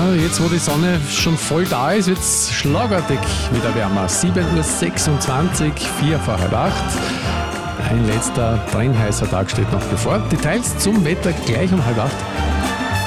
Ja, jetzt wo die Sonne schon voll da ist, wird es schlagartig wieder wärmer. 7.26 Uhr, 4 vor halb 8. Ein letzter brennheißer Tag steht noch bevor. Details zum Wetter gleich um halb 8.